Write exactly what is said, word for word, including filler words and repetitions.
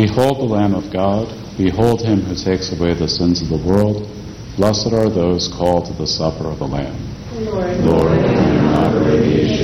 Behold the Lamb of God. Behold him who takes away the sins of the world. Blessed are those called to the supper of the Lamb. Lord, Lord, I am not worthy